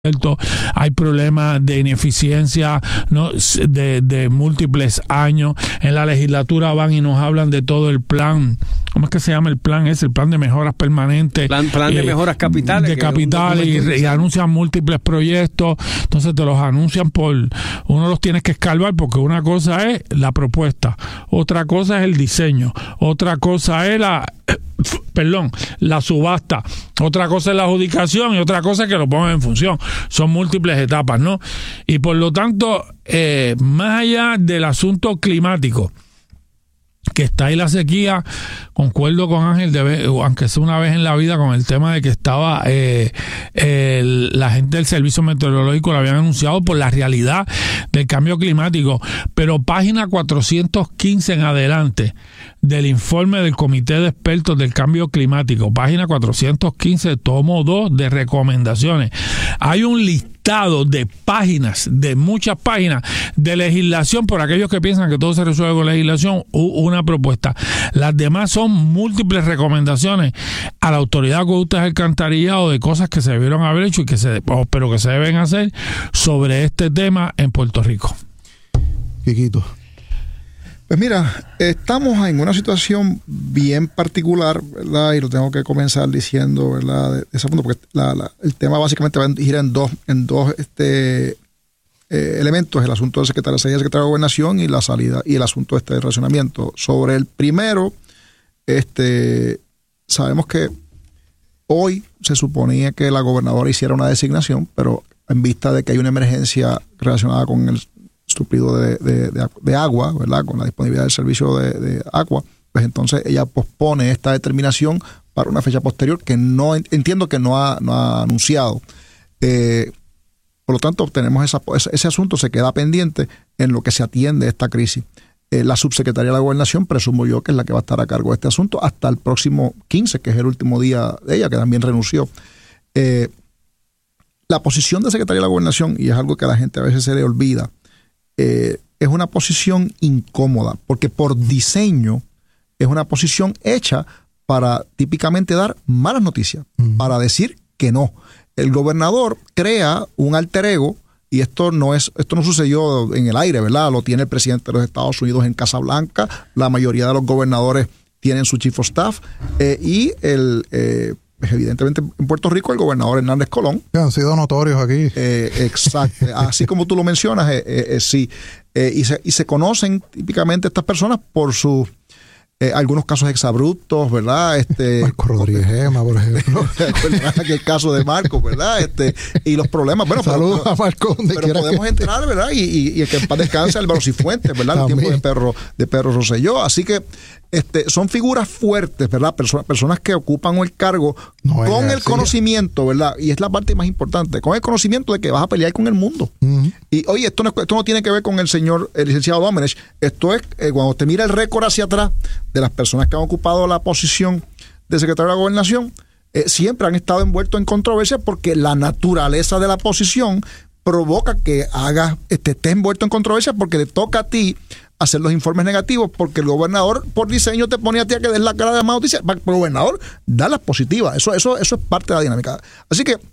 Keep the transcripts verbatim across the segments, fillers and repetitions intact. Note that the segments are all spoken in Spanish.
hay problemas de ineficiencia, ¿no? de, de múltiples años. En la legislatura van y nos hablan de todo el plan. ¿Cómo es que se llama el plan? Es el plan de mejoras permanentes. Plan, plan de eh, mejoras capitales. De capitales y, y anuncian múltiples proyectos. Entonces te los anuncian por... Uno los tienes que escarbar porque una cosa es la propuesta, otra cosa es el diseño, otra cosa es la... perdón, la subasta, otra cosa es la adjudicación y otra cosa es que lo pongan en función. Son múltiples etapas, ¿no? Y por lo tanto, eh, más allá del asunto climático, que está ahí la sequía, concuerdo con Ángel, de, aunque sea una vez en la vida, con el tema de que estaba eh, el, la gente del Servicio Meteorológico lo habían anunciado por la realidad del cambio climático, pero página cuatrocientos quince en adelante del informe del Comité de Expertos del Cambio Climático, página cuatrocientos quince, tomo dos de recomendaciones. Hay un listado de páginas, de muchas páginas de legislación, por aquellos que piensan que todo se resuelve con legislación, una propuesta. Las demás son múltiples recomendaciones a la autoridad de acueductos y alcantarillado de cosas que se debieron haber hecho y que se, pero que se deben hacer sobre este tema en Puerto Rico. Quiquito. Pues mira, estamos en una situación bien particular, ¿verdad? Y lo tengo que comenzar diciendo, ¿verdad? De, de ese punto, porque la, la, el tema básicamente va a girar en dos, en dos este, eh, elementos: el asunto del secretario, el secretario de Gobernación y la salida, y el asunto este de racionamiento. Sobre el primero, este, sabemos que hoy se suponía que la gobernadora hiciera una designación, pero en vista de que hay una emergencia relacionada con el suplido de, de, de, de agua, ¿verdad? Con la disponibilidad del servicio de, de agua, pues entonces ella pospone esta determinación para una fecha posterior que no entiendo que no ha, no ha anunciado. Eh, por lo tanto, tenemos esa, ese asunto se queda pendiente en lo que se atiende esta crisis. Eh, la subsecretaria de la Gobernación, presumo yo que es la que va a estar a cargo de este asunto hasta el próximo quince, que es el último día de ella, que también renunció. Eh, la posición de secretaria de la Gobernación, y es algo que a la gente a veces se le olvida, Eh, es una posición incómoda, porque por diseño es una posición hecha para típicamente dar malas noticias, uh-huh. para decir que no. El gobernador crea un alter ego, y esto no es, esto no sucedió en el aire, ¿verdad? Lo tiene el presidente de los Estados Unidos en Casa Blanca, la mayoría de los gobernadores tienen su chief of staff, eh, y el eh, evidentemente en Puerto Rico el gobernador Hernández Colón. Que han sido notorios aquí. Eh, exacto. Así como tú lo mencionas, eh, eh, eh, sí. Eh, y, se, y se conocen típicamente estas personas por sus eh, algunos casos exabruptos, ¿verdad? Este, Marco Rodríguez Gema, por ejemplo. Aquel caso de Marco, ¿verdad? Este, y los problemas. Bueno, saludos pero, a Marco. Pero podemos que... entrar, ¿verdad? Y, y, y que en paz descanse Álvaro Cifuentes, ¿verdad? El tiempo de Perro, de Perro Rosselló. Así que Este, son figuras fuertes, ¿verdad? Personas, personas que ocupan el cargo no con el conocimiento, ¿verdad? Y es la parte más importante, con el conocimiento de que vas a pelear con el mundo. Uh-huh. Y oye, esto no, esto no tiene que ver con el señor el licenciado Domenech. Esto es, eh, cuando usted mira el récord hacia atrás de las personas que han ocupado la posición de secretario de la Gobernación, eh, siempre han estado envueltos en controversia porque la naturaleza de la posición provoca que hagas, este, estés envuelto en controversia porque te toca a ti hacer los informes negativos, porque el gobernador por diseño te pone a ti a que des la cara de la mala noticia. El gobernador da las positivas. Eso, eso, eso es parte de la dinámica. Así que,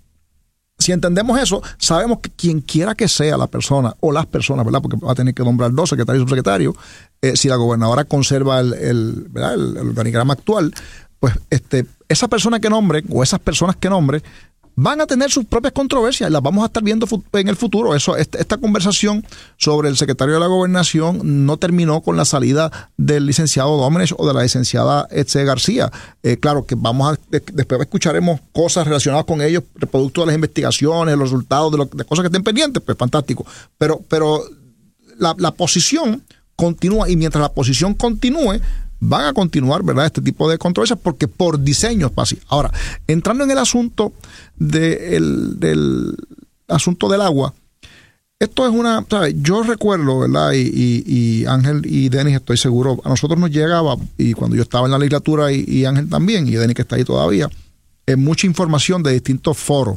si entendemos eso, sabemos que quien quiera que sea la persona o las personas, ¿verdad? Porque va a tener que nombrar dos secretarios y subsecretarios, eh, si la gobernadora conserva el, el, ¿verdad? el, el organigrama actual, pues este, esa persona que nombre o esas personas que nombre van a tener sus propias controversias y las vamos a estar viendo en el futuro. Eso, esta conversación sobre el secretario de la Gobernación no terminó con la salida del licenciado Domenech o de la licenciada Etze García. Eh, claro que vamos a, después escucharemos cosas relacionadas con ellos, producto de las investigaciones, los resultados de, lo, de cosas que estén pendientes, pues fantástico. Pero, pero la, la posición continúa, y mientras la posición continúe, van a continuar, ¿verdad?, este tipo de controversias, porque por diseño es así. Ahora, entrando en el asunto de el, del asunto del agua, esto es una, ¿sabes? Yo recuerdo, ¿verdad?, y, y, y Ángel y Denis, estoy seguro, a nosotros nos llegaba, y cuando yo estaba en la legislatura, y, y Ángel también, y Denis que está ahí todavía, eh, mucha información de distintos foros.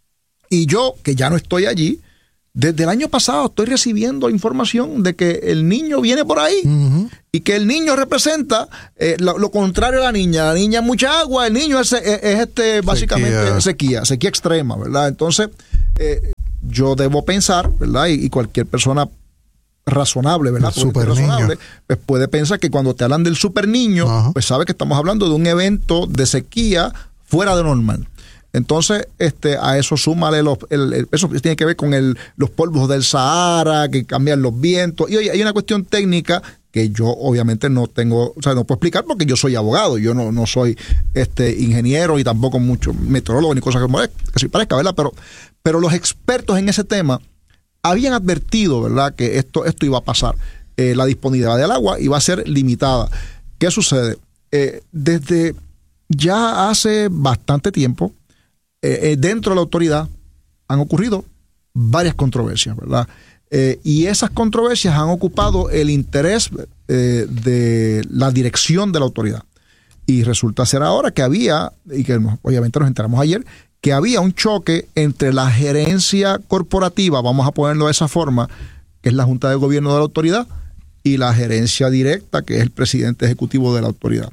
Y yo, que ya no estoy allí, desde el año pasado estoy recibiendo información de que el niño viene por ahí, uh-huh. y que el niño representa eh, lo, lo contrario a la niña. La niña es mucha agua, el niño es, es, es este básicamente sequía. sequía, sequía extrema, ¿verdad? Entonces, eh, yo debo pensar, ¿verdad? Y, y cualquier persona razonable, ¿verdad? Super razonable, pues puede pensar que cuando te hablan del super niño, Ajá. pues sabe que estamos hablando de un evento de sequía fuera de normal. Entonces, este, a eso súmale los, el, el, eso tiene que ver con el, los polvos del Sahara, que cambian los vientos. Y oye, hay una cuestión técnica que yo obviamente no tengo, o sea, no puedo explicar porque yo soy abogado, yo no, no soy este ingeniero y tampoco mucho meteorólogo ni cosas que, que se parezca, ¿verdad? Pero, pero los expertos en ese tema habían advertido, ¿verdad?, que esto, esto iba a pasar. Eh, la disponibilidad del agua iba a ser limitada. ¿Qué sucede? Eh, desde ya hace bastante tiempo, Eh, dentro de la autoridad han ocurrido varias controversias, ¿verdad? Eh, y esas controversias han ocupado el interés eh, de la dirección de la autoridad. Y resulta ser ahora que había, y que obviamente nos enteramos ayer, que había un choque entre la gerencia corporativa, vamos a ponerlo de esa forma, que es la Junta de Gobierno de la autoridad, y la gerencia directa, que es el presidente ejecutivo de la autoridad.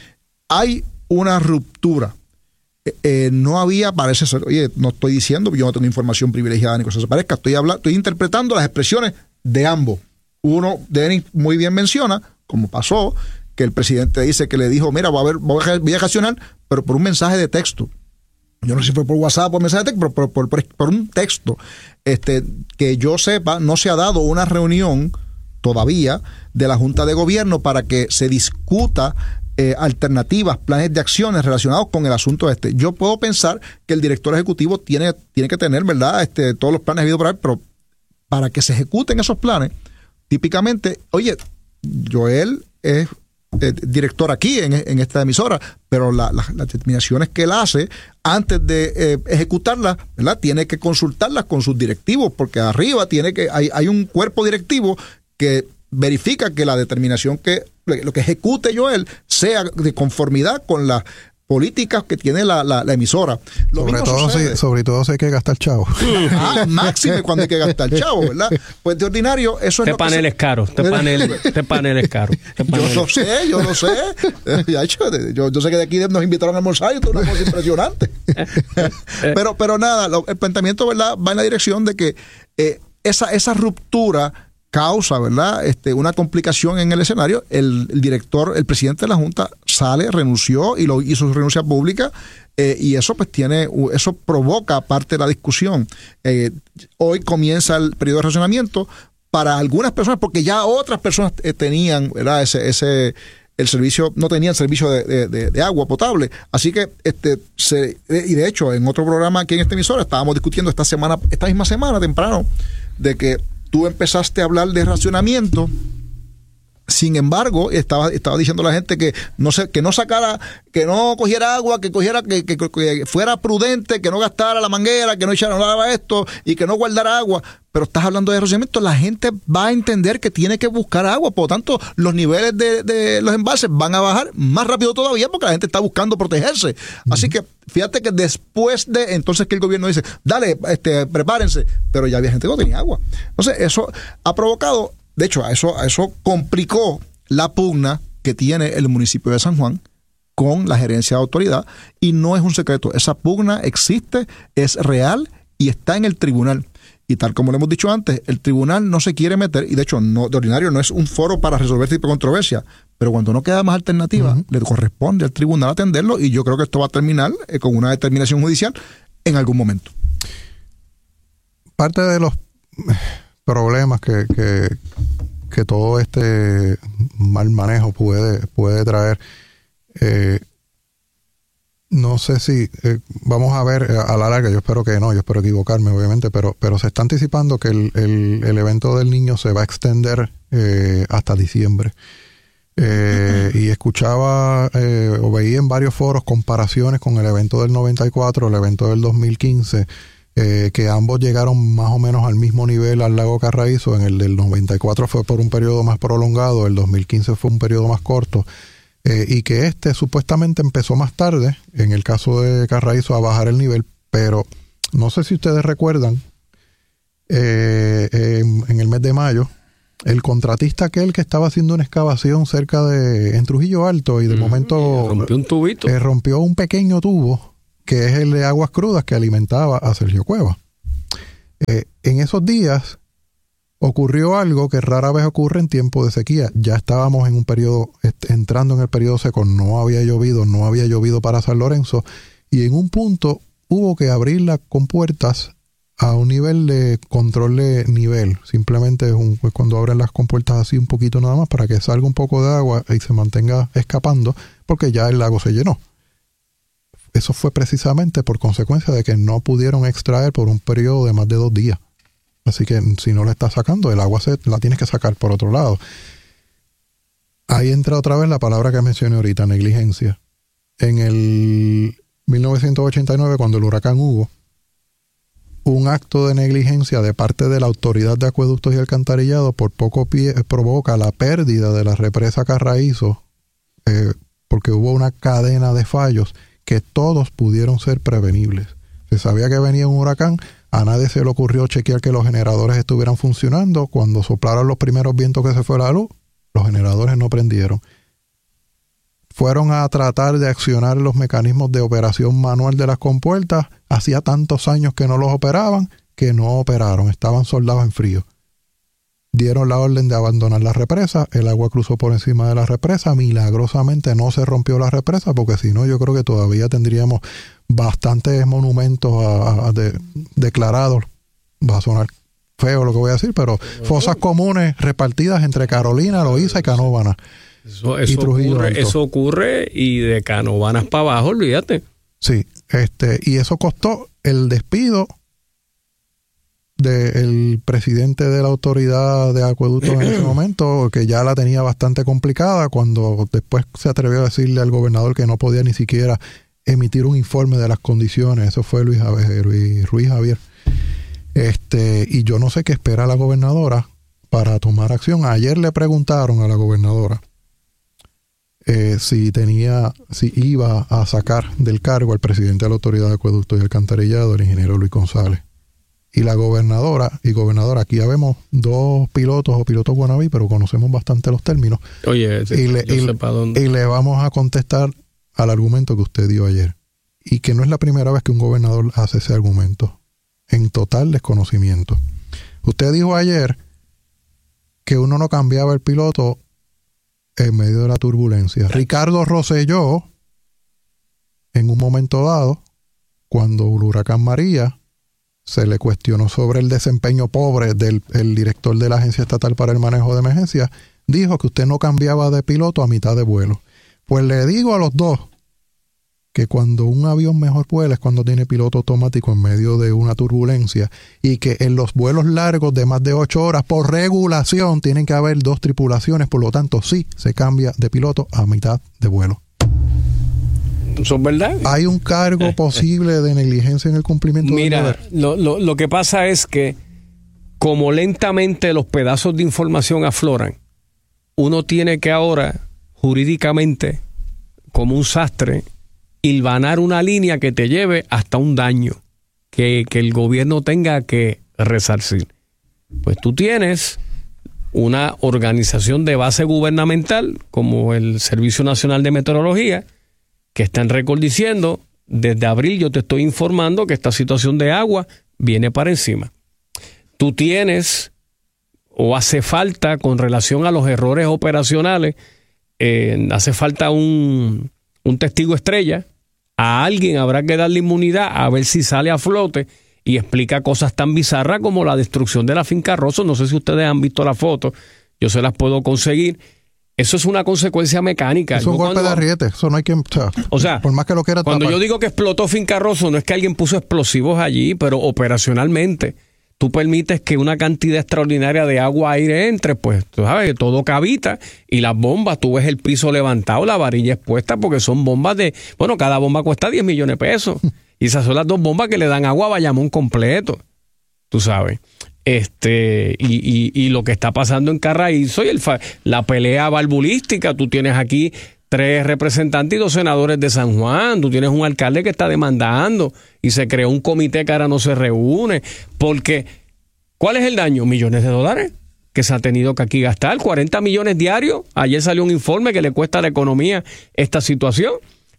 Hay una ruptura. Eh, no había, parece ser, oye, no estoy diciendo, yo no tengo información privilegiada ni cosas se parezca, estoy hablando, estoy interpretando las expresiones de ambos. Uno, Denis muy bien menciona, como pasó, que el presidente dice que le dijo, mira, voy a ver, voy a, voy a reaccionar, pero por un mensaje de texto. Yo no sé si fue por WhatsApp o por mensaje de texto, pero por, por, por, por un texto. Este, que yo sepa, no se ha dado una reunión todavía de la Junta de Gobierno para que se discuta Eh, alternativas, planes de acciones relacionados con el asunto este. Yo puedo pensar que el director ejecutivo tiene, tiene que tener, ¿verdad?, este, todos los planes habidos por ahí, pero para que se ejecuten esos planes, típicamente, oye, Joel es eh, director aquí en, en esta emisora, pero la, la, las determinaciones que él hace antes de eh, ejecutarlas, ¿verdad?, tiene que consultarlas con sus directivos, porque arriba tiene que hay, hay un cuerpo directivo que verifica que la determinación que lo que ejecute Joel sea de conformidad con las políticas que tiene la, la, la emisora. Lo sobre, todo si, sobre todo si hay que gastar chavo. Ah, máximo cuando hay que gastar chavo, ¿verdad? Pues de ordinario eso es este lo panel que es caro, este panel, este panel es caro. Este panel yo lo sé, yo lo sé. Yo, yo sé que de aquí nos invitaron a almorzar y esto es una cosa impresionante. pero, pero nada, lo, el planteamiento, ¿verdad?, va en la dirección de que eh, esa, esa ruptura causa, ¿verdad?, este, una complicación en el escenario. El, el director, el presidente de la Junta sale, renunció y lo hizo su renuncia pública, eh, y eso pues tiene, eso provoca parte de la discusión. Eh, hoy comienza el periodo de racionamiento para algunas personas, porque ya otras personas eh, tenían, ¿verdad?, ese, ese el servicio, no tenían servicio de, de, de, de agua potable. Así que, este, se, y de hecho, en otro programa aquí en esta emisora estábamos discutiendo esta semana, esta misma semana temprano, de que tú empezaste a hablar de racionamiento. Sin embargo, estaba, estaba diciendo la gente que no se, que no sacara, que no cogiera agua, que cogiera, que, que, que fuera prudente, que no gastara la manguera, que no echara nada esto y que no guardara agua. Pero estás hablando de racionamiento, la gente va a entender que tiene que buscar agua, por lo tanto, los niveles de, de los embalses van a bajar más rápido todavía porque la gente está buscando protegerse. Uh-huh. Así que fíjate que después de entonces que el gobierno dice, dale, este, prepárense, pero ya había gente que no tenía agua. Entonces, eso ha provocado, de hecho, a eso, a eso complicó la pugna que tiene el municipio de San Juan con la gerencia de autoridad, y no es un secreto, esa pugna existe, es real y está en el tribunal. Y tal como le hemos dicho antes, el tribunal no se quiere meter, y de hecho no, de ordinario no es un foro para resolver este tipo de controversia, pero cuando no queda más alternativa, uh-huh, le corresponde al tribunal atenderlo, y yo creo que esto va a terminar eh, con una determinación judicial en algún momento. Parte de los problemas que, que, que todo este mal manejo puede, puede traer, eh, no sé si eh, vamos a ver a la larga, yo espero que no, yo espero equivocarme obviamente, pero, pero se está anticipando que el, el, el evento del Niño se va a extender eh, hasta diciembre. Eh, y escuchaba eh, o veía en varios foros comparaciones con el evento del noventa y cuatro, el evento del dos mil quince, eh, que ambos llegaron más o menos al mismo nivel al lago Carraízo. En el del noventa y cuatro fue por un periodo más prolongado, el dos mil quince fue un periodo más corto. Eh, y que este supuestamente empezó más tarde, en el caso de Carraízo, a bajar el nivel, pero no sé si ustedes recuerdan, eh, en, en el mes de mayo, el contratista aquel que estaba haciendo una excavación cerca de, en Trujillo Alto, y de mm, momento rompió un tubito. Eh, rompió un pequeño tubo, que es el de aguas crudas que alimentaba a Sergio Cueva. Eh, en esos días ocurrió algo que rara vez ocurre en tiempo de sequía. Ya estábamos en un periodo, est- entrando en el periodo seco, no había llovido, no había llovido para San Lorenzo, y en un punto hubo que abrir las compuertas a un nivel de control de nivel. Simplemente es un, pues cuando abren las compuertas así un poquito nada más para que salga un poco de agua y se mantenga escapando, porque ya el lago se llenó. Eso fue precisamente por consecuencia de que no pudieron extraer por un periodo de más de dos días. Así que si no la estás sacando, el agua se, la tienes que sacar por otro lado. Ahí entra otra vez la palabra que mencioné ahorita, negligencia. En el mil novecientos ochenta y nueve, cuando el huracán Hugo, un acto de negligencia de parte de la Autoridad de Acueductos y Alcantarillado por poco pie, provoca la pérdida de la represa Carraízo, eh, porque hubo una cadena de fallos que todos pudieron ser prevenibles. Se sabía que venía un huracán, a nadie se le ocurrió chequear que los generadores estuvieran funcionando. Cuando soplaron los primeros vientos que se fue la luz, los generadores no prendieron. Fueron a tratar de accionar los mecanismos de operación manual de las compuertas. Hacía tantos años que no los operaban, que no operaron, estaban soldados en frío. Dieron la orden de abandonar la represa, el agua cruzó por encima de la represa, milagrosamente no se rompió la represa, porque si no yo creo que todavía tendríamos bastantes monumentos a, a de, declarados. Va a sonar feo lo que voy a decir, pero fosas comunes repartidas entre Carolina, Loíza y Canóvanas. Eso, eso, ocurre, eso ocurre y de Canóvanas para abajo, olvídate. Sí, este, y eso costó el despido del presidente de la Autoridad de Acueductos en ese momento, que ya la tenía bastante complicada, cuando después se atrevió a decirle al gobernador que no podía ni siquiera emitir un informe de las condiciones. Eso fue Luis, Luis Ruiz Javier. Este, y yo no sé qué espera la gobernadora para tomar acción. Ayer le preguntaron a la gobernadora Eh, si tenía, si iba a sacar del cargo al presidente de la Autoridad de Acueductos y Alcantarillado, el ingeniero Luis González. Y la gobernadora, y gobernadora, aquí ya vemos dos pilotos o pilotos wannabe, pero conocemos bastante los términos. Oye, y le, yo y, sé para dónde. y le vamos a contestar al argumento que usted dio ayer. Y que no es la primera vez que un gobernador hace ese argumento. En total desconocimiento. Usted dijo ayer que uno no cambiaba el piloto en medio de la turbulencia. Ricardo Rosselló, en un momento dado, cuando el huracán María, se le cuestionó sobre el desempeño pobre del el director de la Agencia Estatal para el Manejo de Emergencias, dijo que usted no cambiaba de piloto a mitad de vuelo. Pues le digo a los dos que cuando un avión mejor vuela es cuando tiene piloto automático en medio de una turbulencia, y que en los vuelos largos de más de ocho horas, por regulación, tienen que haber dos tripulaciones, por lo tanto sí se cambia de piloto a mitad de vuelo. ¿Eso es verdad? ¿Hay un cargo posible de negligencia en el cumplimiento Mira, del deber? Lo, lo, lo que pasa es que como lentamente los pedazos de información afloran, uno tiene que ahora jurídicamente, como un sastre, hilvanar una línea que te lleve hasta un daño que, que el gobierno tenga que resarcir. Pues tú tienes una organización de base gubernamental como el Servicio Nacional de Meteorología, que está en récord diciendo, desde abril yo te estoy informando que esta situación de agua viene para encima. Tú tienes, o hace falta con relación a los errores operacionales, eh, hace falta un, un testigo estrella. A alguien habrá que darle inmunidad a ver si sale a flote y explica cosas tan bizarras como la destrucción de la finca Rosso. No sé si ustedes han visto la foto, yo se las puedo conseguir. Eso es una consecuencia mecánica. Es un yo golpe cuando, de arriete, eso no hay que... O sea, o sea por más que lo quiera cuando tapar. yo digo que explotó finca Rosso, no es que alguien puso explosivos allí, pero operacionalmente tú permites que una cantidad extraordinaria de agua aire entre, pues tú sabes, todo cavita, y las bombas, tú ves el piso levantado, la varilla expuesta, porque son bombas de, bueno, cada bomba cuesta diez millones de pesos, y esas son las dos bombas que le dan agua a Bayamón completo, tú sabes. Este, y, y, y lo que está pasando en Carraízo y el fa- la pelea balbulística, tú tienes aquí tres representantes y dos senadores de San Juan, tú tienes un alcalde que está demandando y se creó un comité que ahora no se reúne, porque ¿cuál es el daño? Millones de dólares que se ha tenido que aquí gastar, cuarenta millones diarios. Ayer salió un informe que le cuesta a la economía esta situación.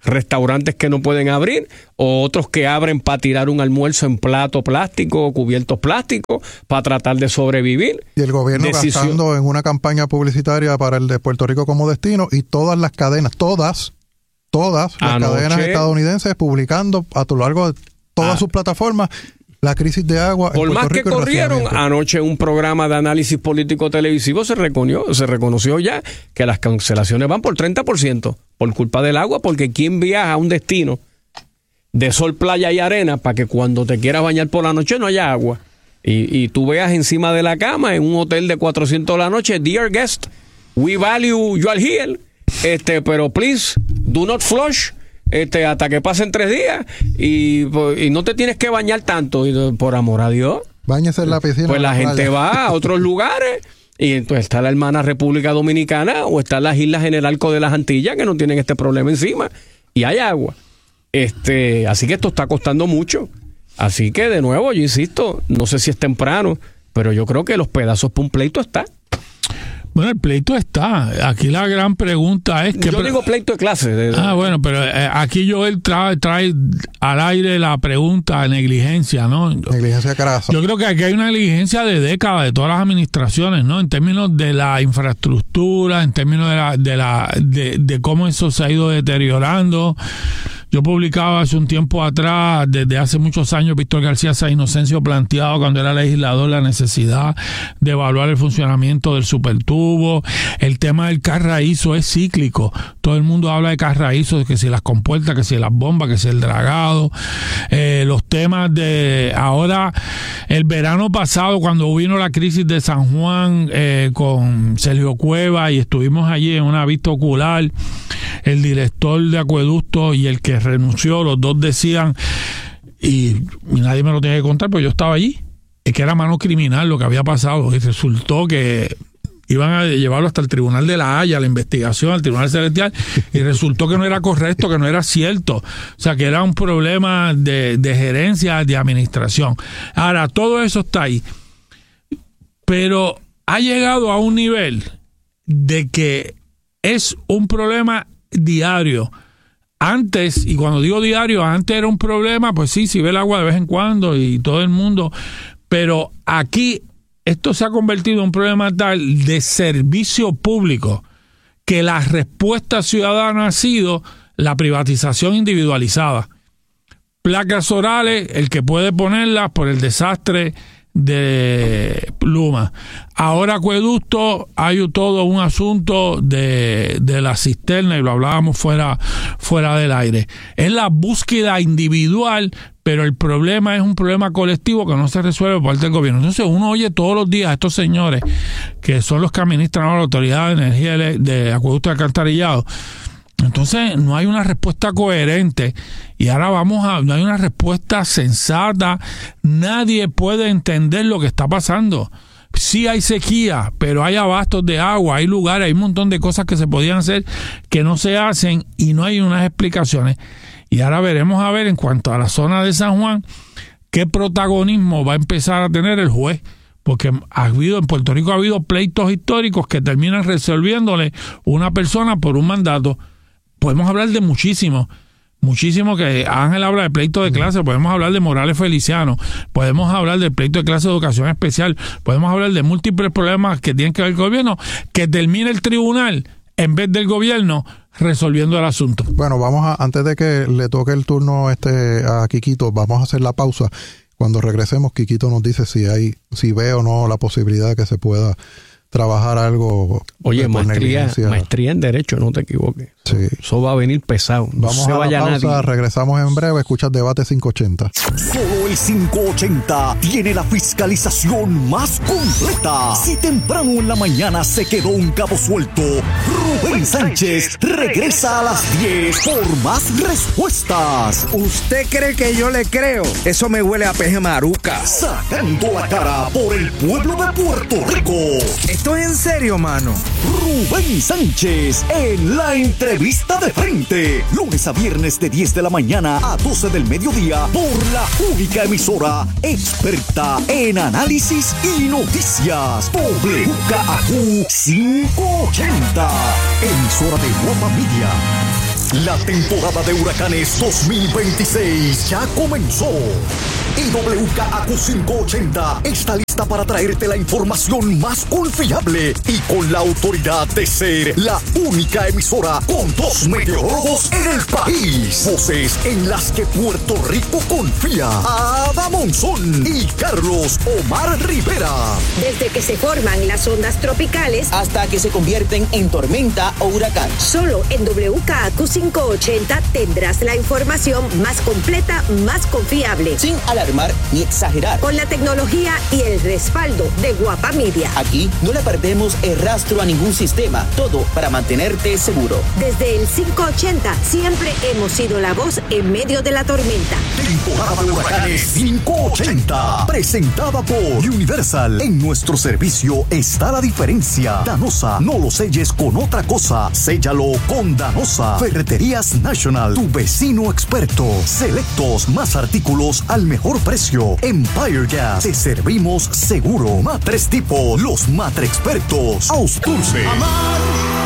restaurantes que no pueden abrir, o otros que abren para tirar un almuerzo en plato plástico o cubiertos plásticos para tratar de sobrevivir. Y el gobierno Decisión. gastando en una campaña publicitaria para el de Puerto Rico como destino, y todas las cadenas, todas, todas las Anoche, cadenas estadounidenses publicando a lo largo de todas ah, sus plataformas la crisis de agua. Por en más Puerto que Rico corrieron, anoche un programa de análisis político televisivo se reconoció, se reconoció ya que las cancelaciones van por treinta por ciento por culpa del agua, porque ¿quién viaja a un destino de sol, playa y arena para que cuando te quieras bañar por la noche no haya agua? Y, y tú veas encima de la cama en un hotel de cuatrocientos la noche, dear guest, we value you are here, este, pero please, do not flush. Este, hasta que pasen tres días y, y no te tienes que bañar tanto, y, por amor a Dios. Báñese en la piscina. Pues la, la gente va a otros lugares y entonces está la hermana República Dominicana o están las Islas Generalco de las Antillas que no tienen este problema encima y hay agua. Este, así que esto está costando mucho. Así que de nuevo, yo insisto, no sé si es temprano, pero yo creo que los pedazos para un pleito está. Bueno, el pleito está. Aquí la gran pregunta es que... Yo digo pleito de clase. De, de... Ah, bueno, pero eh, aquí Joel trae, trae al aire la pregunta de negligencia, ¿no? Negligencia crasa. Yo creo que aquí hay una negligencia de décadas de todas las administraciones, ¿no? En términos de la infraestructura, en términos de, la, de, la, de, de cómo eso se ha ido deteriorando. Yo publicaba hace un tiempo atrás, desde hace muchos años, Víctor García Sáenz Inocencio planteado cuando era legislador la necesidad de evaluar el funcionamiento del supertubo. El tema del carraízo es cíclico. Todo el mundo habla de carraízo, de que si las compuertas, que si las bombas, que si el dragado. Eh, los temas de ahora, el verano pasado, cuando vino la crisis de San Juan eh, con Sergio Cueva y estuvimos allí en una vista ocular, el director de acueducto y el que renunció, los dos decían, y, y nadie me lo tiene que contar, pero yo estaba allí, es que era mano criminal lo que había pasado, y resultó que iban a llevarlo hasta el Tribunal de la Haya, la investigación al Tribunal Celestial, y resultó que no era correcto, que no era cierto, o sea, que era un problema de, de gerencia, de administración. Ahora, todo eso está ahí, pero ha llegado a un nivel de que es un problema diario. Antes, y cuando digo diario, antes era un problema, pues sí, si ve el agua de vez en cuando y todo el mundo, pero aquí esto se ha convertido en un problema tal de servicio público que la respuesta ciudadana ha sido la privatización individualizada. Placas orales, el que puede ponerlas por el desastre de Luma. Ahora acueducto, hay todo un asunto de, de la cisterna, y lo hablábamos fuera, fuera del aire. Es la búsqueda individual, pero el problema es un problema colectivo que no se resuelve por parte del gobierno. Entonces uno oye todos los días a estos señores, que son los que administran a la Autoridad de Energía de Acueducto de Alcantarillado. Entonces no hay una respuesta coherente y ahora vamos a no hay una respuesta sensata. Nadie puede entender lo que está pasando. Sí hay sequía, pero hay abastos de agua, hay lugares, hay un montón de cosas que se podían hacer que no se hacen y no hay unas explicaciones. Y ahora veremos a ver en cuanto a la zona de San Juan qué protagonismo va a empezar a tener el juez. Porque ha habido, en Puerto Rico ha habido pleitos históricos que terminan resolviéndole una persona por un mandato. Podemos hablar de muchísimo, muchísimo que Ángel habla de pleito de clase, podemos hablar de Morales Feliciano, podemos hablar del pleito de clase de educación especial, podemos hablar de múltiples problemas que tienen que ver con el gobierno, que termine el tribunal en vez del gobierno resolviendo el asunto. Bueno, vamos a, antes de que le toque el turno este a Quiquito, vamos a hacer la pausa. Cuando regresemos, Quiquito nos dice si hay, si ve o no la posibilidad de que se pueda trabajar algo. Oye, maestría, maestría en Derecho, no te equivoques. Sí. Eso va a venir pesado. No Vamos se a vaya la pausa, nadie. Regresamos en breve, escuchas Debate cinco ochenta. Solo el cinco ochenta tiene la fiscalización más completa. Si temprano en la mañana se quedó un cabo suelto, Rubén Sánchez regresa a las diez por más respuestas. ¿Usted cree que yo le creo? Eso me huele a peje maruca. Sacando la cara por el pueblo de Puerto Rico. ¿Esto es en serio, mano? Rubén Sánchez en la entrevista de frente. Lunes a viernes de diez de la mañana a doce del mediodía por la única emisora experta en análisis y noticias. W K A Q cinco ochenta. Emisora de Guapa Media. La temporada de huracanes dos mil veintiséis ya comenzó. Y W K A Q quinientos ochenta está lista para traerte la información más confiable y con la autoridad de ser la única emisora con dos meteorólogos en el país. Voces en las que Puerto Rico confía. Ada Monzón y Carlos Omar Rivera. Desde que se forman las ondas tropicales hasta que se convierten en tormenta o huracán. Solo en W K A Q quinientos ochenta tendrás la información más completa, más confiable. Sin alarmar ni exagerar. Con la tecnología y el respaldo de Guapa Media. Aquí no le perdemos el rastro a ningún sistema. Todo para mantenerte seguro. Desde el quinientos ochenta siempre hemos sido la voz en medio de la tormenta. Temporada de huracanes quinientos ochenta. Presentada por Universal. En nuestro servicio está la diferencia. Danosa, no lo selles con otra cosa. Séllalo con Danosa. Ferreterías National, tu vecino experto. Selectos, más artículos al mejor precio. Empire Gas, te servimos seguro. Matres Tipo, los Matre Expertos. Austurce. Amar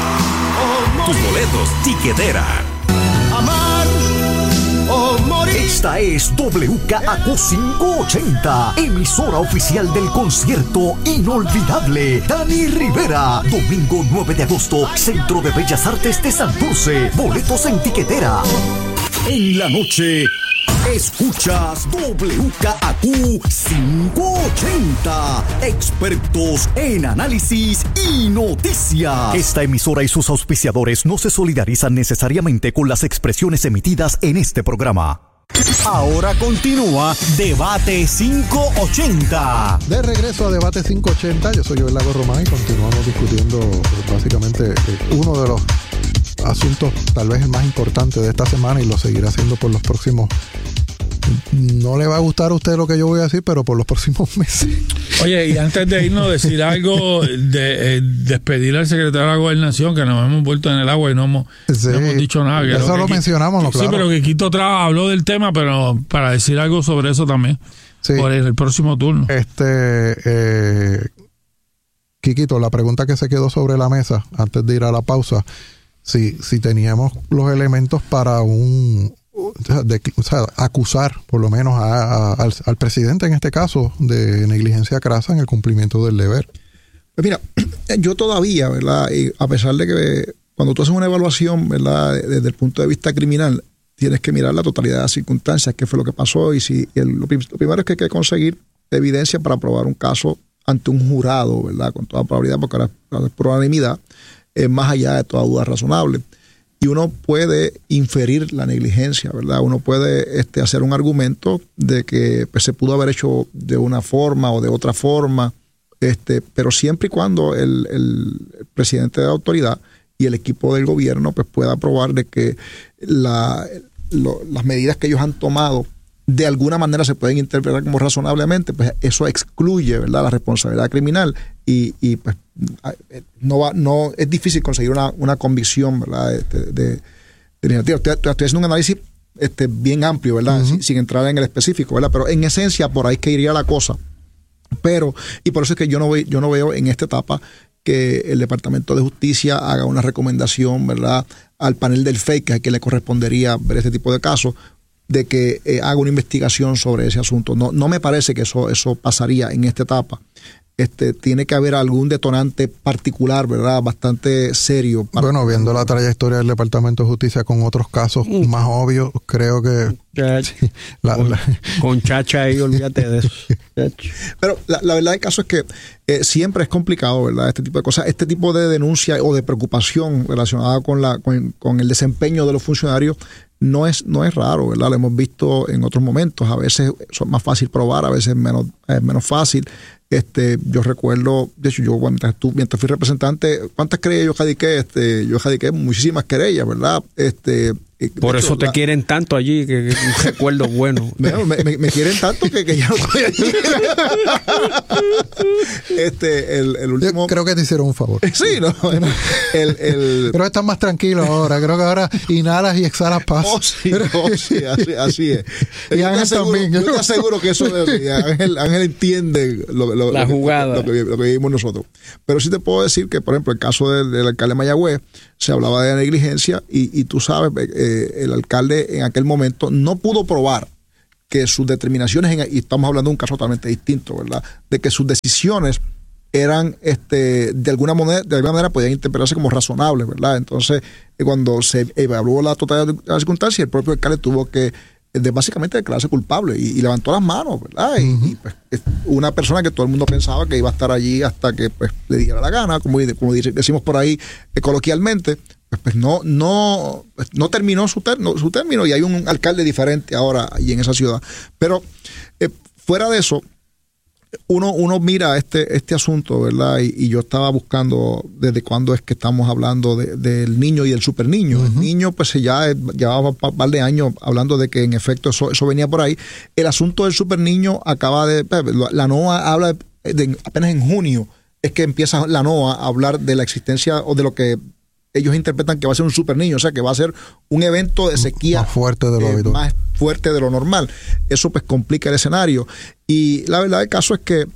o morir. Tus boletos, tiquetera. Amar o morir. Esta es W K A Q quinientos ochenta, emisora oficial del concierto inolvidable Dani Rivera. Domingo nueve de agosto, Centro de Bellas Artes de Santurce. Boletos en tiquetera. En la noche, escuchas W K A Q quinientos ochenta. Expertos en análisis y noticias. Esta emisora y sus auspiciadores no se solidarizan necesariamente con las expresiones emitidas en este programa. Ahora continúa Debate quinientos ochenta. De regreso a Debate quinientos ochenta, yo soy Joel Lago Román y continuamos discutiendo pues, básicamente uno de los asuntos tal vez el más importante de esta semana y lo seguirá haciendo por los próximos. No le va a gustar a usted lo que yo voy a decir, pero por los próximos meses. Oye, y antes de irnos, decir algo, de eh, despedir al secretario de la Gobernación, que nos hemos vuelto en el agua y no hemos, sí, no hemos dicho nada. Que eso lo, lo que, mencionamos, ¿no? Sí, Claro. pero que Quito Tra habló del tema, pero para decir algo sobre eso también, sí. por el, el próximo turno. Este, eh, Quiquito, la pregunta que se quedó sobre la mesa, antes de ir a la pausa, si, si teníamos los elementos para un... De, o sea, acusar por lo menos a, a, al, al presidente en este caso de negligencia crasa en el cumplimiento del deber. Pues mira, yo todavía, ¿verdad? Y a pesar de que cuando tú haces una evaluación, ¿verdad? Desde el punto de vista criminal, tienes que mirar la totalidad de las circunstancias, qué fue lo que pasó y si el, lo, lo primero es que hay que conseguir evidencia para probar un caso ante un jurado, ¿verdad? Con toda probabilidad, porque ahora por unanimidad es más allá de toda duda razonable. Y uno puede inferir la negligencia, ¿verdad? Uno puede este, hacer un argumento de que pues, se pudo haber hecho de una forma o de otra forma, este, pero siempre y cuando el, el presidente de la autoridad y el equipo del gobierno pues, pueda probar de que la, lo, las medidas que ellos han tomado de alguna manera se pueden interpretar como razonablemente, pues eso excluye, ¿verdad?, la responsabilidad criminal y, y pues no va, no es difícil conseguir una, una convicción, ¿verdad?, de, de, de estoy, estoy haciendo un análisis este, bien amplio, ¿verdad?, uh-huh. sin, sin entrar en el específico, ¿verdad?, pero en esencia por ahí que iría la cosa. Pero, y por eso es que yo no, ve, yo no veo en esta etapa que el Departamento de Justicia haga una recomendación, ¿verdad?, al panel del F E I, que es a quien le correspondería ver este tipo de casos, de que eh, haga una investigación sobre ese asunto. No, no me parece que eso, eso pasaría en esta etapa. Este, tiene que haber algún detonante particular, ¿verdad?, bastante serio. Para... Bueno, viendo la trayectoria del Departamento de Justicia con otros casos mm. más obvios, creo que... Sí, la, con, la... con Chacha ahí, olvídate de eso. Pero la, la verdad del caso es que eh, siempre es complicado, ¿verdad?, este tipo de cosas, este tipo de denuncia o de preocupación relacionada con, la, con, con el desempeño de los funcionarios no es, no es raro, ¿verdad? Lo hemos visto en otros momentos. A veces es más fácil probar, a veces menos, es menos fácil. Este, yo recuerdo, de hecho, yo mientras, tú, mientras fui representante, ¿cuántas querellas yo jadiqué? Este, yo jadiqué muchísimas querellas, ¿verdad? Este, Por eso te la, quieren tanto allí, que, que un recuerdo bueno. Me, me, me quieren tanto que, que ya no estoy allí. este, el, el último... Yo creo que te hicieron un favor. Sí, no. El, el... Creo que estás más tranquilo ahora. Creo que ahora inhalas y exhalas paz. Oh, sí, oh, sí, así, así es. Y yo Ángel aseguro, también. Yo te aseguro que eso de, Ángel, Ángel entiende lo, lo, la lo, jugada. Lo, lo, que, lo que vivimos nosotros. Pero sí te puedo decir que, por ejemplo, el caso del, del alcalde de Mayagüez, se hablaba de negligencia y, y tú sabes, eh, el alcalde en aquel momento no pudo probar que sus determinaciones, en, y estamos hablando de un caso totalmente distinto, ¿verdad? De que sus decisiones eran, este, de alguna manera, de alguna manera podían interpretarse como razonables, ¿verdad? Entonces, eh, cuando se evaluó la totalidad de las circunstancias, el propio alcalde tuvo que de básicamente declararse culpable y, y levantó las manos, ¿verdad? Y, uh-huh. y pues, una persona que todo el mundo pensaba que iba a estar allí hasta que pues le diera la gana, como, como decimos por ahí eh, coloquialmente, pues, pues no, no, pues, no terminó su, ter, no, su término y hay un alcalde diferente ahora allí en esa ciudad. Pero eh, fuera de eso, uno, uno mira este, este asunto, ¿verdad? Y, y yo estaba buscando desde cuándo es que estamos hablando de, del niño y el super niño. Uh-huh. El niño, pues ya llevaba un par de años hablando de que en efecto eso, eso venía por ahí. El asunto del super niño acaba de... La NOAA habla de, de, apenas en junio es que empieza la NOAA a hablar de la existencia o de lo que ellos interpretan que va a ser un super niño, o sea que va a ser un evento de sequía más fuerte de lo eh, más fuerte de lo normal. Eso pues complica el escenario. Y la verdad del caso es que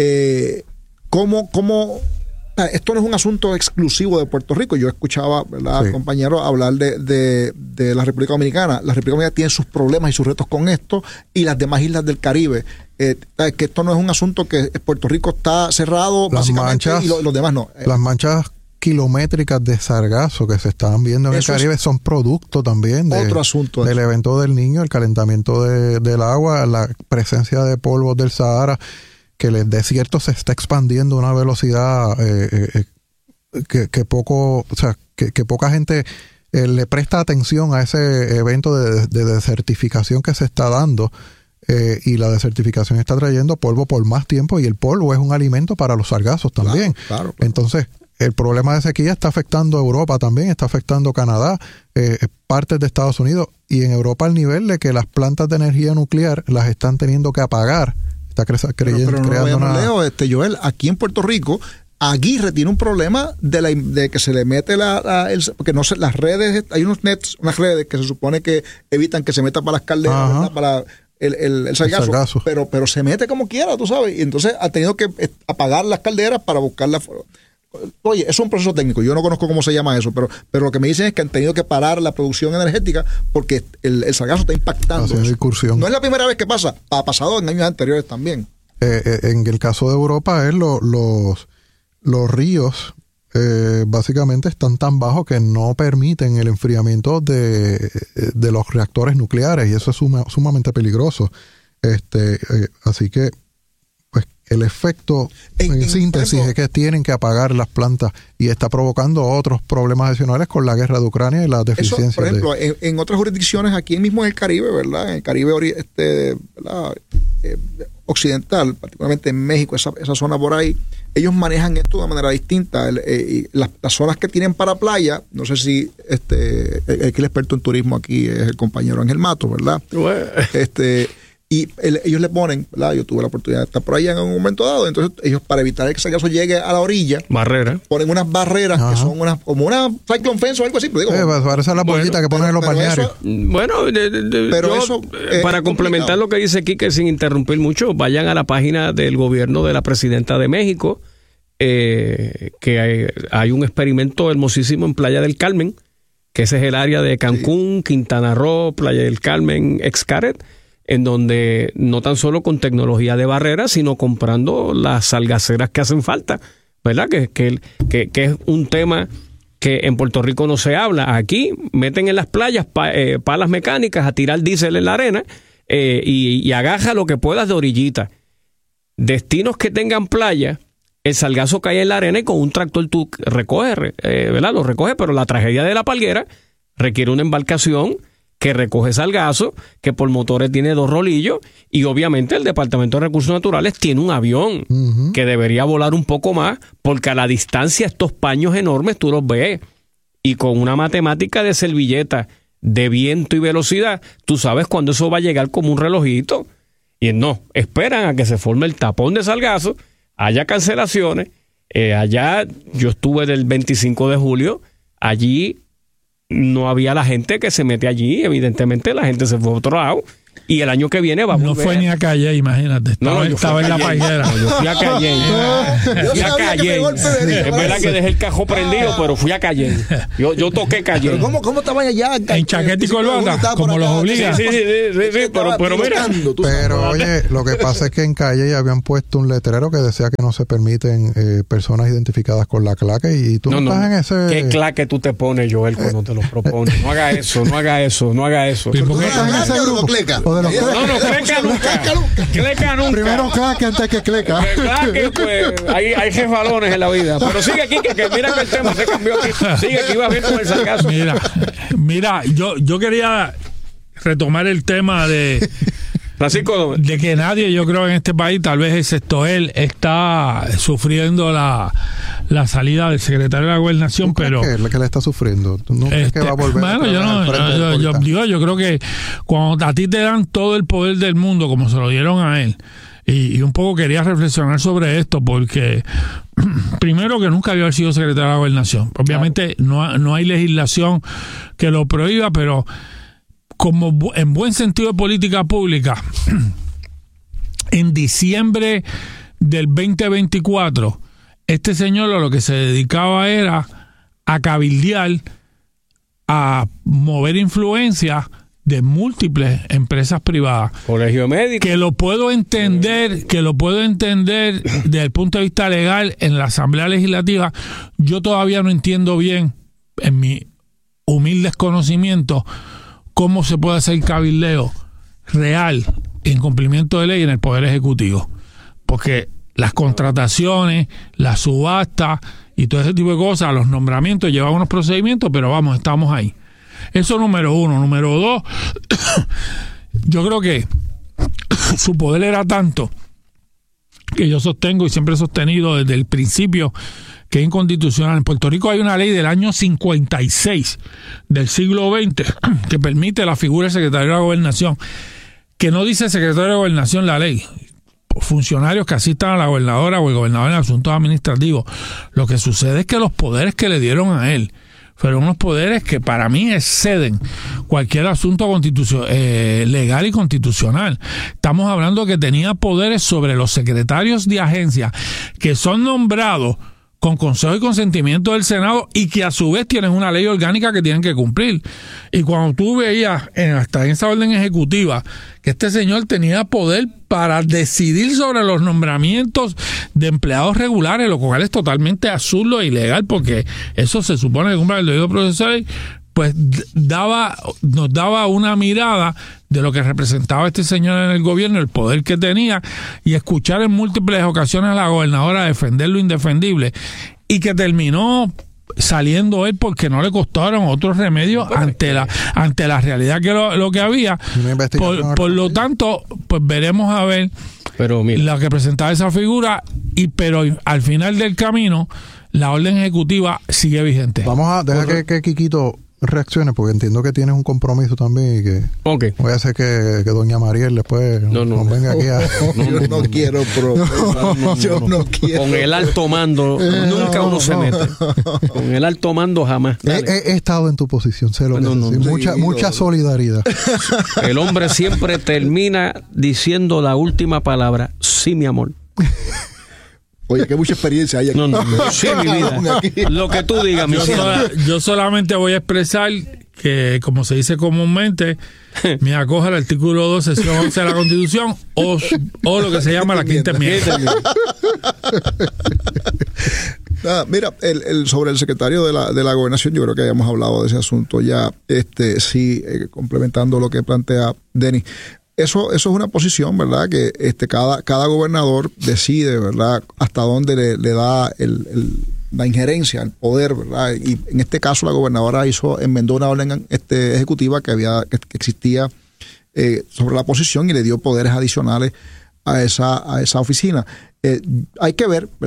eh, como, como esto no es un asunto exclusivo de Puerto Rico. Yo escuchaba, ¿verdad?, sí. compañeros hablar de, de, de la República Dominicana. La República Dominicana tiene sus problemas y sus retos con esto y las demás islas del Caribe. Eh, que esto no es un asunto que Puerto Rico está cerrado las básicamente manchas, y lo, los demás no. Las manchas kilométricas de sargazo que se están viendo en Eso el Caribe es son producto también de, otro asunto del eso. evento del niño, el calentamiento de, del agua, la presencia de polvos del Sahara, que el desierto se está expandiendo a una velocidad eh, eh, que, que poco, o sea, que, que poca gente eh, le presta atención a ese evento de, de desertificación que se está dando. Eh, y la desertificación está trayendo polvo por más tiempo y el polvo es un alimento para los sargazos también. Claro, claro, claro. Entonces, el problema de sequía está afectando a Europa también, está afectando a Canadá, eh, partes de Estados Unidos, y en Europa al nivel de que las plantas de energía nuclear las están teniendo que apagar. Está cre- creyendo, pero, pero no creando vayamos una... lejos, este, Joel, aquí en Puerto Rico, Aguirre tiene un problema de, la, de que se le mete la, la el, porque no sé, las redes, hay unos nets, unas redes que se supone que evitan que se meta para las calderas, ¿verdad? Para el, el, el, sargazo, el sargazo, pero pero se mete como quiera, tú sabes, y entonces ha tenido que apagar las calderas para buscar la... Oye, eso es un proceso técnico, yo no conozco cómo se llama eso, pero pero lo que me dicen es que han tenido que parar la producción energética porque el, el sargazo está impactando. Incursión. No es la primera vez que pasa, ha pasado en años anteriores también. Eh, eh, en el caso de Europa es lo, los, los ríos eh, básicamente están tan bajos que no permiten el enfriamiento de, de los reactores nucleares y eso es suma, sumamente peligroso. Este, eh, así que pues el efecto en, en, en síntesis ejemplo, es que tienen que apagar las plantas y está provocando otros problemas adicionales con la guerra de Ucrania y las deficiencias. Eso, por ejemplo, de... en, en otras jurisdicciones aquí mismo en el Caribe, ¿verdad? En el Caribe este, ¿verdad? Eh, occidental, particularmente en México, esa, esa zona por ahí, ellos manejan esto de manera distinta. El, eh, y las, las zonas que tienen para playa, no sé si este el, el experto en turismo aquí es el compañero Ángel Mato, ¿verdad? Bueno. Este y el, ellos le ponen, ¿verdad? Yo tuve la oportunidad de estar por allá en un momento dado, entonces ellos, para evitar que ese gaso llegue a la orilla, barrera, ponen unas barreras. Ajá. Que son unas, como una cyclone fence o algo así, pero digo, eh, parece la bolita bueno, que ponen en los balnearios. Bueno, de, de, de, pero yo, eso eh, para complementar lo que dice Quique sin interrumpir mucho, vayan a la página del gobierno de la presidenta de México, eh, que hay, hay un experimento hermosísimo en Playa del Carmen, que ese es el área de Cancún, sí. Quintana Roo, Playa del Carmen, Xcaret, en donde no tan solo con tecnología de barrera, sino comprando las salgaceras que hacen falta, ¿verdad? Que, que, que, que es un tema que en Puerto Rico no se habla. Aquí meten en las playas pa, eh, palas mecánicas a tirar diésel en la arena eh, y, y agaja lo que puedas de orillita. Destinos que tengan playa, el salgazo cae en la arena y con un tractor tú recoges, eh, ¿verdad? Lo recoges, pero la tragedia de la palguera requiere una embarcación que recoge salgazo, que por motores tiene dos rolillos, y obviamente el Departamento de Recursos Naturales tiene un avión uh-huh. que debería volar un poco más, porque a la distancia estos paños enormes tú los ves, y con una matemática de servilleta de viento y velocidad, tú sabes cuándo eso va a llegar como un relojito. Y no, esperan a que se forme el tapón de Sargazo, haya cancelaciones. Eh, allá, yo estuve del veinticinco de julio, allí no había la gente que se mete allí, evidentemente la gente se fue a otro lado. Y el año que viene va a volver. No fue ni a Calle, imagínate. Estaba, no, no, estaba en la pañera. No, yo fui a Calle. Fui a Calle. Es verdad que dejé el cajón prendido, pero fui a Calle. Yo, yo toqué Calle. ¿Pero cómo, cómo estaban allá? En chaqueta y corbata, como los obliga. Sí, sí, sí, sí, sí, pero, pero mira. Pero oye, lo que pasa es que en Calle ya habían puesto un letrero que decía que no se permiten eh, personas identificadas con la claque y tú no, no estás no. en ese... ¿Qué claque tú te pones, Joel, cuando te lo propones? No haga eso, no haga eso, no haga eso. ¿Por qué estás en ese grupo? O de los no, no, Cleca nunca. Cleca nunca. Primero claque antes que Cleca. Claque, pues, hay, hay jefalones en la vida. Pero sigue aquí, que, que mira que el tema se cambió aquí. Sigue que iba bien con el sargazo. Mira, mira, yo, yo quería retomar el tema de... Francisco, de que nadie, yo creo, en este país, tal vez excepto él, está sufriendo la, la salida del secretario de la Gobernación, pero... ¿Qué es lo que le está sufriendo? ¿Tú no este, crees que va a volver? Bueno, yo no, yo, yo, yo, digo, yo creo que cuando a ti te dan todo el poder del mundo, como se lo dieron a él, y, y un poco quería reflexionar sobre esto, porque primero que nunca había sido secretario de la Gobernación. Obviamente no, no hay legislación que lo prohíba, pero... como en buen sentido de política pública, en diciembre del veinte veinticuatro, este señor a lo que se dedicaba era a cabildear, a mover influencia de múltiples empresas privadas. Colegio médico. Que lo puedo entender, que lo puedo entender desde el punto de vista legal en la Asamblea Legislativa. Yo todavía no entiendo bien, en mi humilde conocimiento, cómo se puede hacer cabildeo real en cumplimiento de ley en el Poder Ejecutivo. Porque las contrataciones, las subastas y todo ese tipo de cosas, los nombramientos llevan unos procedimientos, pero vamos, estamos ahí. Eso número uno. Número dos, yo creo que su poder era tanto que yo sostengo y siempre he sostenido desde el principio que es inconstitucional. En Puerto Rico hay una ley del año cincuenta y seis del siglo veinte que permite la figura del secretario de la Gobernación, que no dice secretario de Gobernación la ley, funcionarios que asistan a la gobernadora o el gobernador en asuntos administrativos. Lo que sucede es que los poderes que le dieron a él fueron unos poderes que para mí exceden cualquier asunto constitucio- eh, legal y constitucional. Estamos hablando que tenía poderes sobre los secretarios de agencia que son nombrados con consejo y consentimiento del Senado y que a su vez tienen una ley orgánica que tienen que cumplir. Y cuando tú veías en, hasta en esa orden ejecutiva que este señor tenía poder para decidir sobre los nombramientos de empleados regulares, lo cual es totalmente absurdo e ilegal, porque eso se supone que cumple el debido proceso de ley, pues daba, nos daba una mirada de lo que representaba este señor en el gobierno, el poder que tenía, y escuchar en múltiples ocasiones a la gobernadora defender lo indefendible, y que terminó saliendo él porque no le costaron otros remedios ante la ante la realidad que lo, lo que había. Por, por lo tanto, pues veremos a ver pero mira, la que presentaba esa figura, y pero al final del camino la orden ejecutiva sigue vigente. Vamos a dejar que, que Quiquito reaccione, porque entiendo que tienes un compromiso también y que okay. voy a hacer que, que doña Mariel después no, no, nos venga aquí a... No, yo no quiero problemas. Yo no quiero. Con el alto mando nunca uno se mete. Con el alto mando jamás. He, he, he estado en tu posición, sé lo no, que no, no, mucha, sí, mucha no. solidaridad. El hombre siempre termina diciendo la última palabra: sí, mi amor. Oye, que mucha experiencia hay aquí. No, no, no. Sí, mi vida. Lo que tú digas, mi yo, sola, yo solamente voy a expresar que, como se dice comúnmente, me acoge al artículo dos, sección once de la Constitución, o, o lo que se llama la quinta enmienda. Ah, mira, el, el, sobre el secretario de la, de la Gobernación, yo creo que habíamos hablado de ese asunto ya, este sí, eh, complementando lo que plantea Denis. Eso, eso es una posición, ¿verdad? Que este cada, cada gobernador decide, ¿verdad?, hasta dónde le, le da el, el, la injerencia, el poder, ¿verdad? Y en este caso la gobernadora hizo, enmendó una orden este, ejecutiva que había, que, que existía eh, sobre la posición, y le dio poderes adicionales a esa, a esa oficina. Eh, hay que ver, ¿verdad?,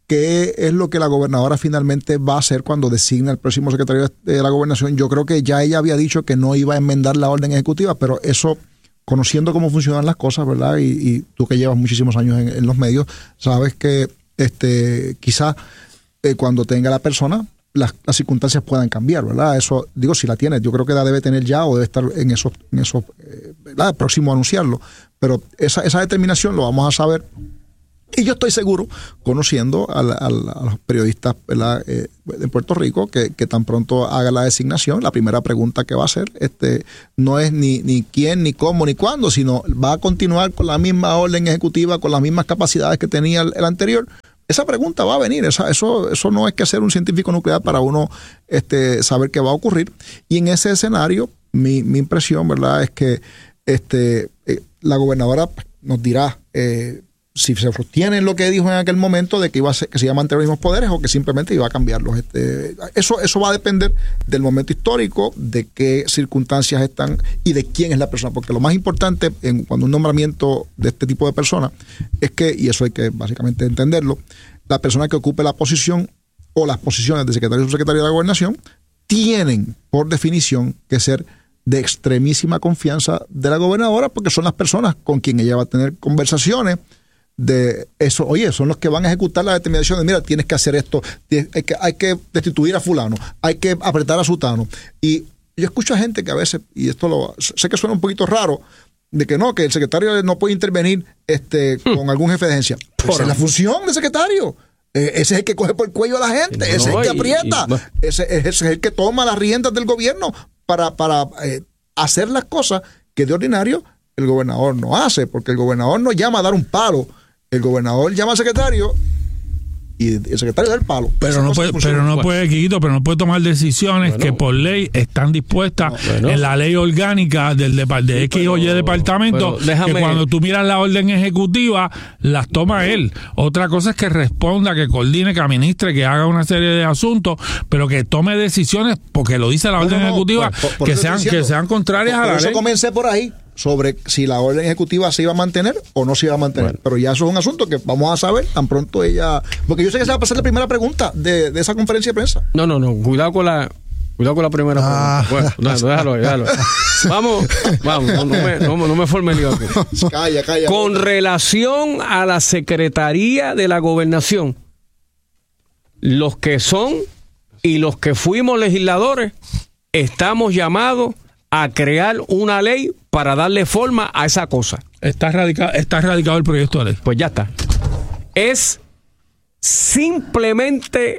qué es lo que la gobernadora finalmente va a hacer cuando designa el próximo secretario de la gobernación. Yo creo que ya ella había dicho que no iba a enmendar la orden ejecutiva, pero eso, conociendo cómo funcionan las cosas, ¿verdad? Y, y tú que llevas muchísimos años en, en los medios, sabes que este quizá eh, cuando tenga la persona, las, las circunstancias puedan cambiar, ¿verdad? Eso, digo, si la tiene, yo creo que la debe tener ya o debe estar en eso, en eso eh, ¿verdad? Próximo a anunciarlo. Pero esa, esa determinación lo vamos a saber. Y yo estoy seguro, conociendo a, la, a, la, a los periodistas, ¿verdad? Eh, de Puerto Rico, que, que tan pronto haga la designación, la primera pregunta que va a hacer este, no es ni, ni quién, ni cómo, ni cuándo, sino va a continuar con la misma orden ejecutiva, con las mismas capacidades que tenía el, el anterior. Esa pregunta va a venir, esa, eso, eso no es que ser un científico nuclear para uno este, saber qué va a ocurrir. Y en ese escenario, mi, mi impresión, ¿verdad?, es que este, eh, la gobernadora nos dirá eh, si se sostiene lo que dijo en aquel momento de que iba a ser, que se iba a mantener los mismos poderes o que simplemente iba a cambiarlos. Este, eso, eso va a depender del momento histórico, de qué circunstancias están y de quién es la persona, porque lo más importante en, cuando un nombramiento de este tipo de personas es que, y eso hay que básicamente entenderlo, la persona que ocupe la posición o las posiciones de secretario y subsecretario de la gobernación tienen por definición que ser de extremísima confianza de la gobernadora, porque son las personas con quien ella va a tener conversaciones de eso. Oye, son los que van a ejecutar la determinación de, mira, tienes que hacer esto, hay que, hay que destituir a fulano, hay que apretar a sutano. Y yo escucho a gente que a veces, y esto lo sé que suena un poquito raro, de que no, que el secretario no puede intervenir este, hmm. con algún jefe de agencia. Pues esa es la función del secretario. Eh, ese es el que coge por el cuello a la gente, no, ese es el que aprieta, y, y, ese, ese es el que toma las riendas del gobierno para, para eh, hacer las cosas que de ordinario el gobernador no hace, porque el gobernador no llama a dar un palo, el gobernador llama al secretario y el secretario da el palo. Pero no puede, pero no puede, Quiquito, pero no puede tomar decisiones bueno, que por ley están dispuestas no, bueno. en la ley orgánica del de, de X o Y departamento, déjame, que cuando tú miras la orden ejecutiva, las toma él. Otra cosa es que responda, que coordine, que administre, que haga una serie de asuntos, pero que tome decisiones, porque lo dice la orden no, no, ejecutiva, por, por que, sean, que sean contrarias por, por a la eso ley. Comencé por ahí, sobre si la orden ejecutiva se iba a mantener o no se iba a mantener. Bueno. Pero ya eso es un asunto que vamos a saber tan pronto ella... Porque yo sé que se va a pasar la primera pregunta de, de esa conferencia de prensa. No, no, no. Cuidado con la... Cuidado con la primera ah. pregunta. Bueno, no, déjalo, déjalo. Vamos, vamos. No, no, me, no, no me forme lío aquí. Calla, calla. Con relación a la Secretaría de la Gobernación, los que son y los que fuimos legisladores, estamos llamados a crear una ley para darle forma a esa cosa. Está radicado, está radicado el proyecto de ley. Pues ya está. Es simplemente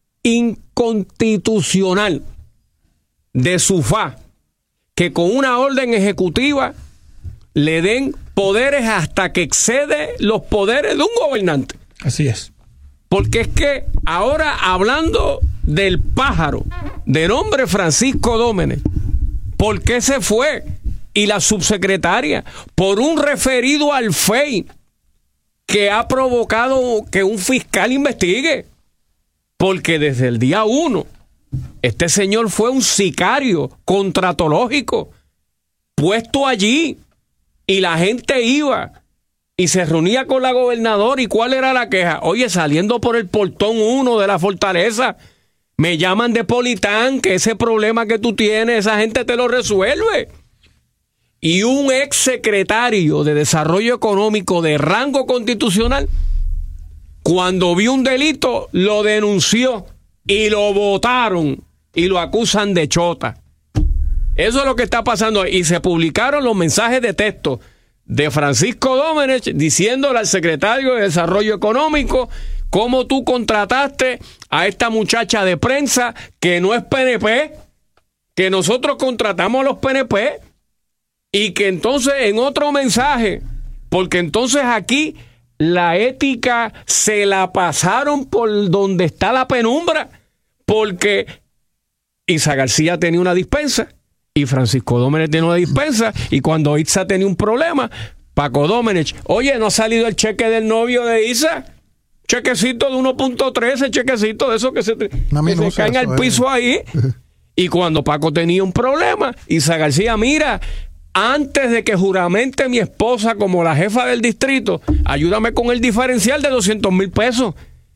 inconstitucional de su fa que con una orden ejecutiva le den poderes hasta que excede los poderes de un gobernante. Así es. Porque es que ahora, hablando del pájaro de nombre Francisco Dómenes, ¿por qué se fue? Y la subsecretaria, por un referido al F E I que ha provocado que un fiscal investigue. Porque desde el día uno, este señor fue un sicario contratológico puesto allí y la gente iba y se reunía con la gobernadora. ¿Y cuál era la queja? Oye, saliendo por el portón uno de la fortaleza, me llaman de Politán, que ese problema que tú tienes, esa gente te lo resuelve. Y un ex secretario de Desarrollo Económico de rango constitucional, cuando vio un delito, lo denunció y lo votaron y lo acusan de chota. Eso es lo que está pasando. Y se publicaron los mensajes de texto de Francisco Dómenes diciéndole al secretario de Desarrollo Económico cómo tú contrataste a esta muchacha de prensa que no es P N P, que nosotros contratamos a los P N P, y que entonces en otro mensaje, porque entonces aquí la ética se la pasaron por donde está la penumbra, porque Isa García tenía una dispensa y Francisco Dómenes tenía una dispensa, y cuando Isa tenía un problema, Paco Dómenes, oye, ¿no ha salido el cheque del novio de Isa? Chequecito de uno punto trece, chequecito de esos que se, que se caen al piso eh. ahí. Y cuando Paco tenía un problema, Isa García, mira, antes de que juramente mi esposa como la jefa del distrito, ayúdame con el diferencial de doscientos mil pesos.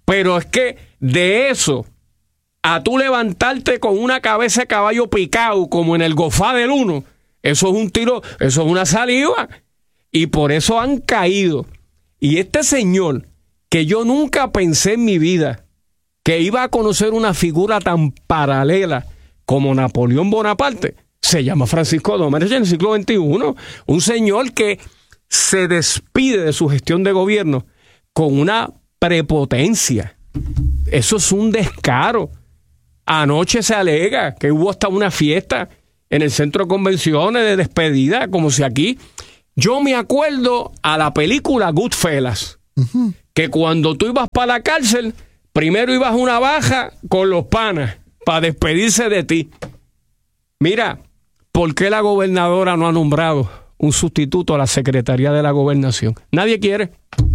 Pero es que de eso a tú levantarte con una cabeza de caballo picado como en el Gofá del Uno, eso es un tiro, eso es una saliva. Y por eso han caído. Y este señor, que yo nunca pensé en mi vida que iba a conocer una figura tan paralela como Napoleón Bonaparte, se llama Francisco Domínguez en el siglo veintiuno. Un señor que se despide de su gestión de gobierno con una prepotencia. Eso es un descaro. Anoche se alega que hubo hasta una fiesta en el centro de convenciones de despedida, como si aquí... Yo me acuerdo a la película Goodfellas, uh-huh. que cuando tú ibas para la cárcel, primero ibas a una baja con los panas para despedirse de ti. Mira, ¿por qué la gobernadora no ha nombrado un sustituto a la Secretaría de la Gobernación? Nadie quiere.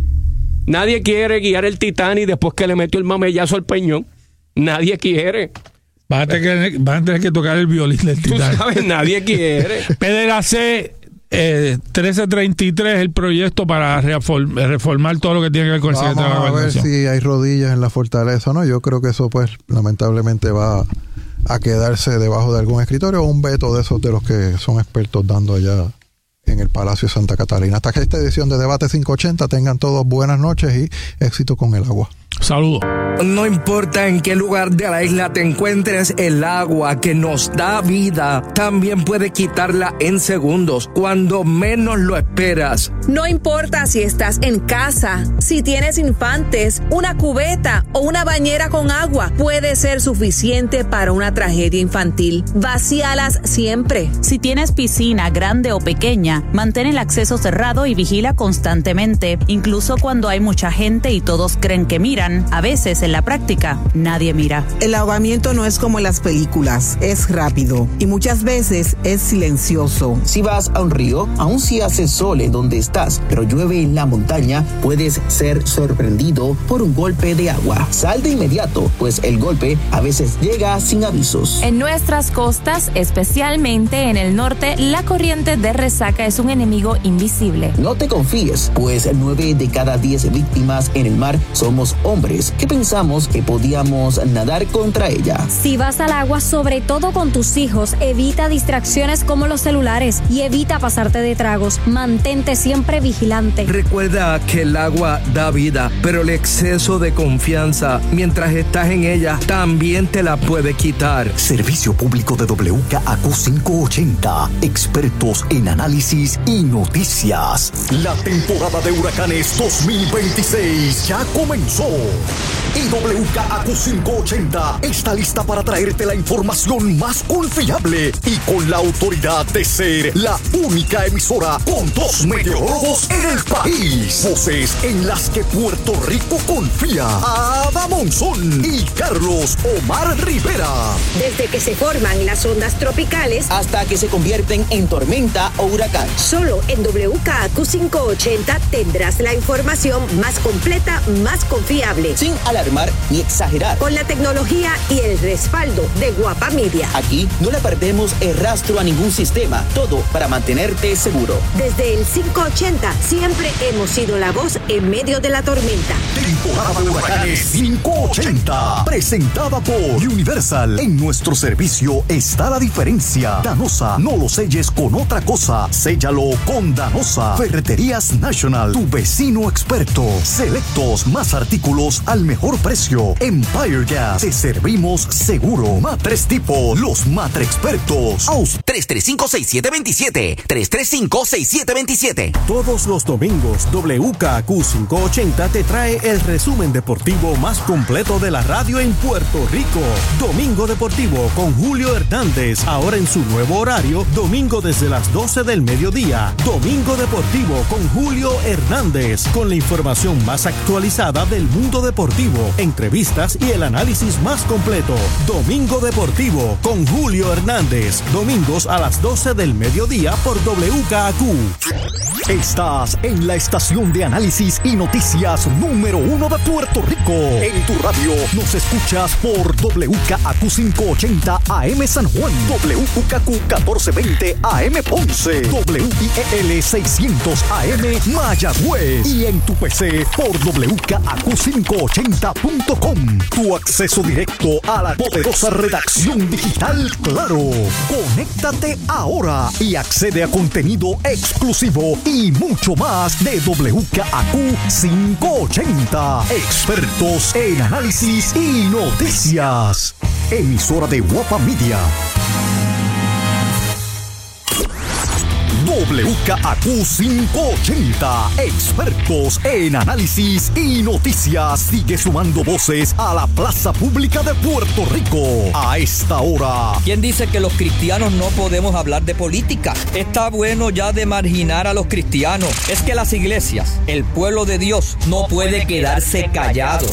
Nadie quiere guiar el Titanic después que le metió el mamellazo al Peñón. Nadie quiere. Vas a tener que, vas a tener que tocar el violín del Titanic. Tú sabes, nadie quiere. P D L C eh, trece treinta y tres, el proyecto para reform, reformar todo lo que tiene que ver con el secretario de la Gobernación. Vamos a ver si hay rodillas en la fortaleza, ¿no? Yo creo que eso, pues, lamentablemente va a quedarse debajo de algún escritorio o un veto de esos de los que son expertos dando allá en el Palacio de Santa Catalina. Hasta que esta edición de Debate quinientos ochenta tengan todos buenas noches y éxito con el agua. Saludos. No importa en qué lugar de la isla te encuentres, el agua que nos da vida también puede quitarla en segundos, cuando menos lo esperas. No importa si estás en casa, si tienes infantes, una cubeta o una bañera con agua, puede ser suficiente para una tragedia infantil. Vacíalas siempre. Si tienes piscina grande o pequeña, mantén el acceso cerrado y vigila constantemente, incluso cuando hay mucha gente y todos creen que miran. A veces, en la práctica, nadie mira. El ahogamiento no es como en las películas, es rápido y muchas veces es silencioso. Si vas a un río, aun si hace sol en donde estás, pero llueve en la montaña, puedes ser sorprendido por un golpe de agua. Sal de inmediato, pues el golpe a veces llega sin avisos. En nuestras costas, especialmente en el norte, la corriente de resaca es un enemigo invisible. No te confíes, pues nueve de cada diez víctimas en el mar somos hombres que pensamos que podíamos nadar contra ella. Si vas al agua, sobre todo con tus hijos, evita distracciones como los celulares y evita pasarte de tragos. Mantente siempre vigilante. Recuerda que el agua da vida, pero el exceso de confianza mientras estás en ella también te la puede quitar. Servicio público de W K A Q quinientos ochenta, expertos en análisis y noticias. La temporada de huracanes dos mil veintiséis ya comenzó. Y W K A Q quinientos ochenta está lista para traerte la información más confiable y con la autoridad de ser la única emisora con dos meteorólogos en el país. Voces en las que Puerto Rico confía. Ada Monzón y Carlos Omar Rivera. Desde que se forman las ondas tropicales hasta que se convierten en tormenta o huracán. Solo en W K A Q quinientos ochenta tendrás la información más completa, más confiable. Sin alarmar ni exagerar. Con la tecnología y el respaldo de Guapa Media. Aquí no le perdemos el rastro a ningún sistema. Todo para mantenerte seguro. Desde el quinientos ochenta siempre hemos sido la voz en medio de la tormenta. Temporada de huracanes quinientos ochenta. Presentada por Universal. En nuestro servicio está la diferencia. Danosa, no lo selles con otra cosa. Séllalo con Danosa. Ferreterías National, tu vecino experto. Selectos, más artículos al mejor precio. Empire Gas, te servimos seguro. Matres Tipo, los Matre Expertos. Aus tres tres cinco, seis siete dos siete. tres tres cinco, seis siete dos siete. Todos los domingos, W K A Q quinientos ochenta te trae el resumen deportivo más completo de la radio en Puerto Rico. Domingo Deportivo con Julio Hernández, ahora en su nuevo horario, domingo desde las doce del mediodía. Domingo Deportivo con Julio Hernández, con la información más actualizada del mundo deportivo, entrevistas y el análisis más completo. Domingo Deportivo con Julio Hernández, domingos a las doce del mediodía por W K A Q. Estás en la estación de análisis y noticias número uno de Puerto Rico. En tu radio nos escuchas por W K A Q quinientos ochenta A M San Juan, W K Q catorce veinte A M Ponce, W I E L seiscientos A M Mayagüez y en tu P C por W K A Q quinientos cinco ochenta punto com. Tu acceso directo a la poderosa redacción digital Claro. Conéctate ahora y accede a contenido exclusivo y mucho más de W K A Q quinientos ochenta. Expertos en análisis y noticias. Emisora de Guapa Media. W K A Q quinientos ochenta, expertos en análisis y noticias. Sigue sumando voces a la plaza pública de Puerto Rico. A esta hora. ¿Quién dice que los cristianos no podemos hablar de política? Está bueno ya de marginar a los cristianos. Es que las iglesias, el pueblo de Dios, no puede quedarse callado.